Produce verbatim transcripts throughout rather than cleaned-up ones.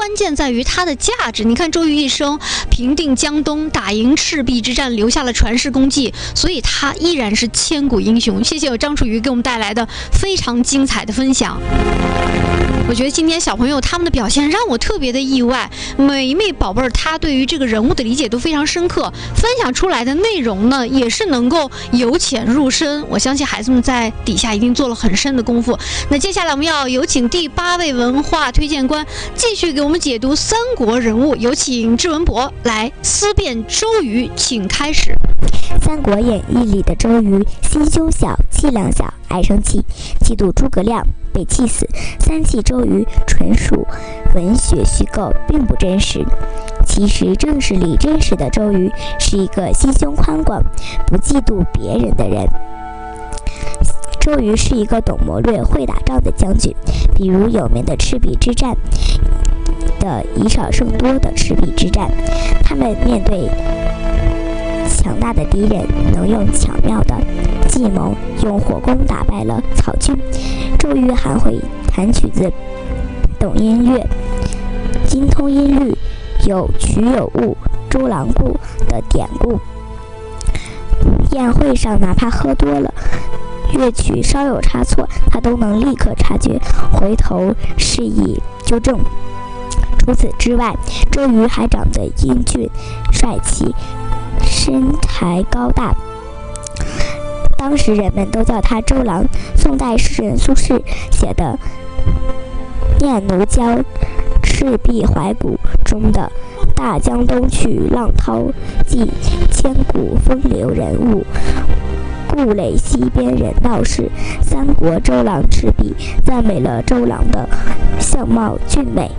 关键在于它的价值。你看周瑜一生平定江东，打赢赤壁之战，留下了传世功绩，所以他依然是千古英雄。谢谢我张楚瑜给我们带来的非常精彩的分享。我觉得今天小朋友他们的表现让我特别的意外，每一位宝贝儿他对于这个人物的理解都非常深刻，分享出来的内容呢也是能够由浅入深。我相信孩子们在底下一定做了很深的功夫。那接下来我们要有请第八位文化推荐官继续给我们解读三国人物，有请志文博来思辨周瑜，请开始。 《三国演义》里的周瑜心胸小，气量小，爱生气，嫉妒诸葛亮被气死，三气周瑜纯属文学虚构，并不真实。其实正史里真实的周瑜是一个心胸宽广、不嫉妒别人的人。周瑜是一个懂谋略、会打仗的将军，比如有名的赤壁之战的以少胜多的赤壁之战，他们面对强大的敌人，能用巧妙的计谋，用火攻打败了曹军。周瑜还会弹曲子，懂音乐，精通音律，有曲有误，周郎顾的典故。宴会上哪怕喝多了，乐曲稍有差错，他都能立刻察觉，回头示意纠正。除此之外，周瑜还长得英俊帅气，身材高大，当时人们都叫他周郎。宋代诗人苏轼写的《念奴娇·赤壁怀古》中的“大江东去，浪淘尽，千古风流人物，故垒西边人道是，三国周郎赤壁”，赞美了周郎的相貌俊美。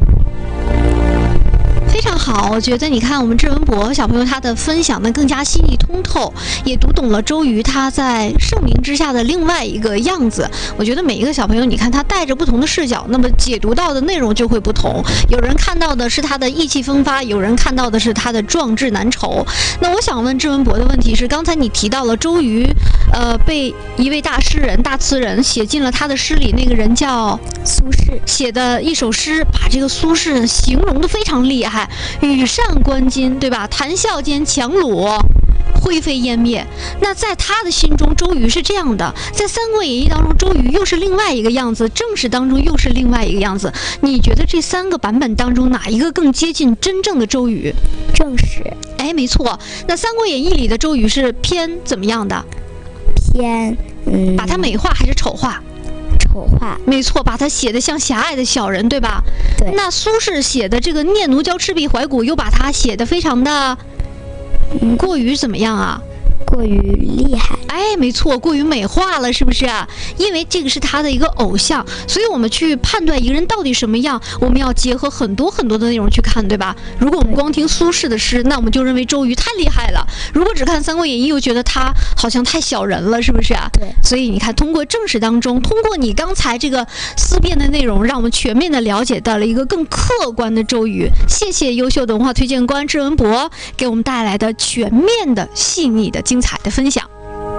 非常好，我觉得你看我们志文博小朋友他的分享呢更加细腻通透，也读懂了周瑜他在盛名之下的另外一个样子。我觉得每一个小朋友你看他带着不同的视角，那么解读到的内容就会不同，有人看到的是他的意气风发，有人看到的是他的壮志难酬。那我想问志文博的问题是，刚才你提到了周瑜呃，被一位大诗人大词人写进了他的诗里，那个人叫苏轼， 写的一首诗把这个苏轼形容得非常厉害，羽扇纶巾，对吧？谈笑间樯橹灰飞烟灭。那在他的心中，周瑜是这样的，在《三国演义》当中，周瑜又是另外一个样子，正史当中又是另外一个样子。你觉得这三个版本当中，哪一个更接近真正的周瑜？ 正史。 哎，没错。那《三国演义》里的周瑜是偏怎么样的？ 偏嗯， 把他美化还是丑化？ 丑化。 没错，把他写得像狭隘的小人，对吧？ 对。 那苏轼写的这个《念奴娇·赤壁怀古》，又把他写得非常的，嗯，过于怎么样啊？ 过于厉害。 哎，没错，过于美化了，是不是啊？因为这个是他的一个偶像，所以我们去判断一个人到底什么样，我们要结合很多很多的内容去看，对吧？如果我们光听苏轼的诗，那我们就认为周瑜太厉害了；如果只看《三国演义》，又觉得他好像太小人了，是不是啊？ 对。 所以你看，通过正史当中，通过你刚才这个思辨的内容，让我们全面的了解到了一个更客观的周瑜。谢谢优秀的文化推荐官志文博给我们带来的全面的、细腻的、精彩的分享。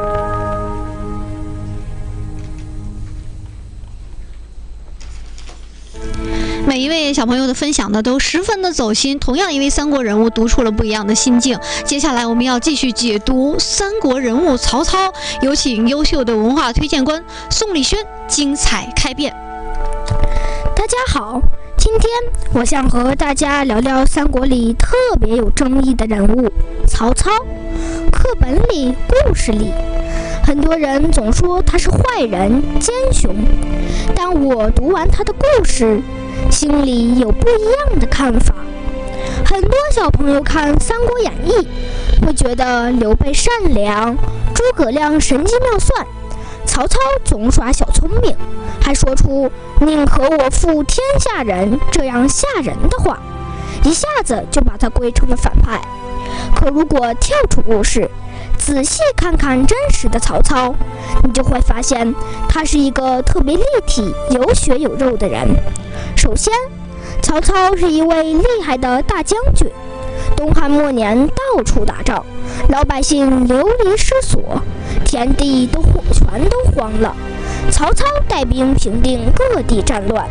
每一位小朋友的分享呢都十分的走心，同样一位三国人物读出了不一样的心境。接下来我们要继续解读三国人物曹操，有请优秀的文化推荐官宋丽轩精彩开辩。 大家好，今天我想和大家聊聊三国里特别有争议的人物曹操。课本里、故事里，很多人总说他是坏人、奸雄，但我读完他的故事，心里有不一样的看法。很多小朋友看《三国演义》，会觉得刘备善良，诸葛亮神机妙算，曹操总耍小聪明，还说出宁可我负天下人这样吓人的话，一下子就把他归成了反派。可如果跳出故事，仔细看看真实的曹操，你就会发现他是一个特别立体、有血有肉的人。首先，曹操是一位厉害的大将军，东汉末年到处打仗，老百姓流离失所，天地都全都荒了。曹操带兵平定各地战乱，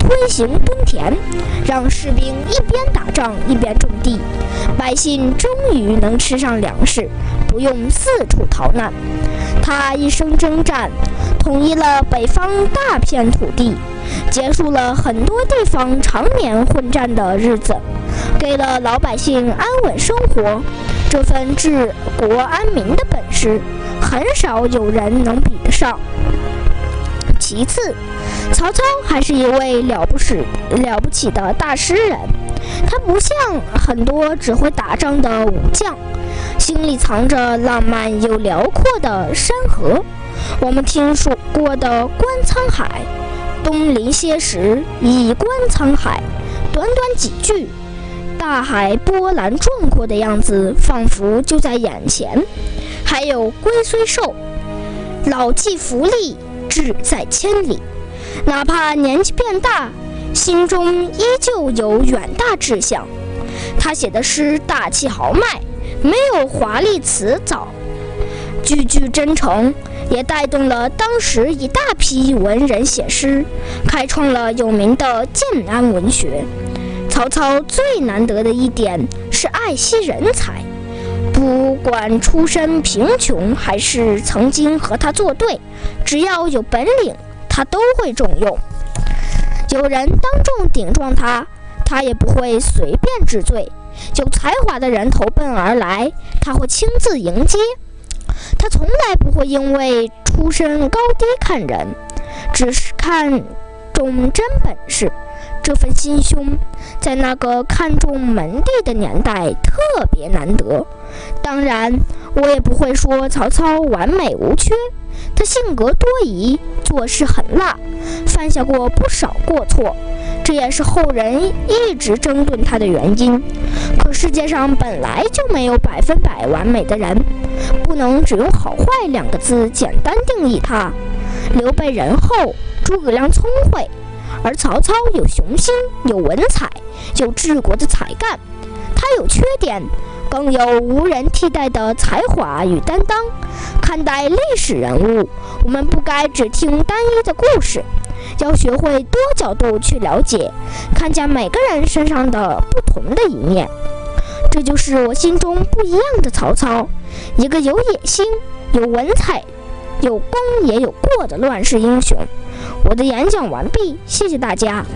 推行屯田，让士兵一边打仗一边种地，百姓终于能吃上粮食，不用四处逃难。他一生征战，统一了北方大片土地，结束了很多地方常年混战的日子，给了老百姓安稳生活。这份治国安民的本事，很少有人能比得上。其次，曹操还是一位了不起了不起的大诗人，他不像很多只会打仗的武将，心里藏着浪漫又辽阔的山河。我们听说过的观沧海，东临碣石，以观沧海，短短几句，大海波澜壮阔的样子仿佛就在眼前。还有龟虽寿，老骥伏枥，志在千里。哪怕年纪变大，心中依旧有远大志向。他写的诗大气豪迈，没有华丽辞藻，句句真诚，也带动了当时一大批文人写诗，开创了有名的建安文学。曹操最难得的一点是爱惜人才，不管出身贫穷还是曾经和他作对，只要有本领，他都会重用。有人当众顶撞他，他也不会随便治罪。有才华的人投奔而来，他会亲自迎接。他从来不会因为出身高低看人，只是看重真本事。这份心胸在那个看重门第的年代特别难得。当然，我也不会说曹操完美无缺，他性格多疑，做事很辣，犯下过不少过错，这也是后人一直争论他的原因。可世界上本来就没有百分百完美的人，不能只用好坏两个字简单定义他。刘备仁厚，诸葛亮聪慧，而曹操有雄心，有文采，有治国的才干。他有缺点，更有无人替代的才华与担当。看待历史人物，我们不该只听单一的故事，要学会多角度去了解，看见每个人身上的不同的一面。这就是我心中不一样的曹操，一个有野心、有文采、有功也有过的乱世英雄。我的演讲完毕，谢谢大家。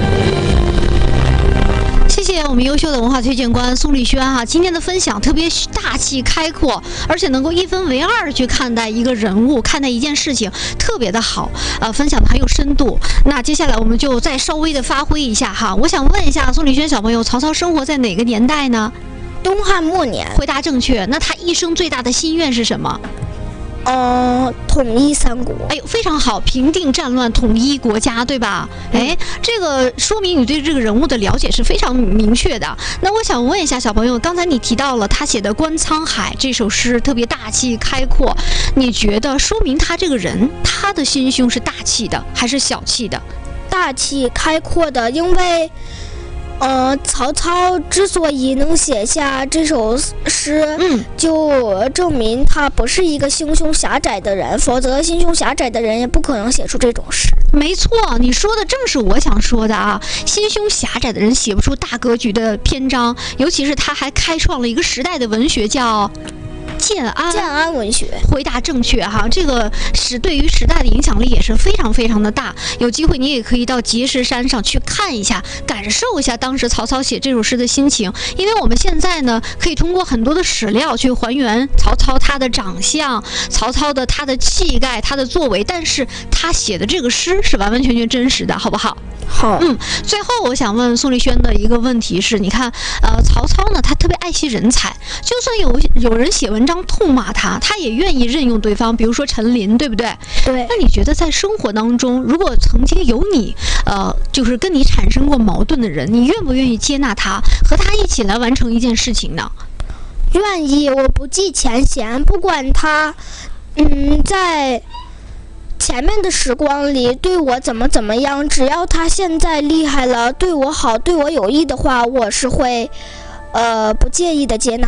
谢谢我们优秀的文化推荐官宋丽轩哈，今天的分享特别大气开阔，而且能够一分为二去看待一个人物，看待一件事情，特别的好，呃，分享的很有深度。那接下来我们就再稍微的发挥一下哈，我想问一下宋丽轩小朋友，曹操生活在哪个年代呢？ 东汉末年。 回答正确。那他一生最大的心愿是什么？ 呃，统一三国。 哎呦，非常好，平定战乱，统一国家，对吧？哎，这个说明你对这个人物的了解是非常明确的。那我想问一下小朋友，刚才你提到了他写的《观沧海》这首诗特别大气开阔，你觉得说明他这个人，他的心胸是大气的还是小气的？ 大气开阔的，因为呃，曹操之所以能写下这首诗， 嗯， 就证明他不是一个心胸狭窄的人，否则心胸狭窄的人也不可能写出这种诗。 没错，你说的正是我想说的啊！心胸狭窄的人写不出大格局的篇章，尤其是他还开创了一个时代的文学，叫建安。 建安文学。 回答正确哈，这个是对于时代的影响力也是非常非常的大。有机会你也可以到碣石山上去看一下，感受一下当时曹操写这首诗的心情。因为我们现在呢，可以通过很多的史料去还原曹操他的长相，曹操的他的气概，他的作为，但是他写的这个诗是完完全全真实的，好不好？ 好， 嗯，最后我想问宋丽轩的一个问题是，你看，呃，曹操呢，他特别爱惜人才，就算有有人写文章痛骂他，他也愿意任用对方，比如说陈琳，对不对？ 对。 那你觉得在生活当中，如果曾经有你，呃，就是跟你产生过矛盾的人，你愿不愿意接纳他，和他一起来完成一件事情呢？ 愿意，我不计前嫌，不管他，嗯，在前面的时光里对我怎么怎么样，只要他现在厉害了，对我好，对我有益的话，我是会呃不介意的接纳他的。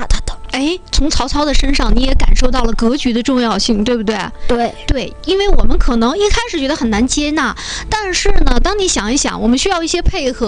哎，从曹操的身上你也感受到了格局的重要性，对不对？ 对对，因为我们可能一开始觉得很难接纳，但是呢，当你想一想，我们需要一些配合，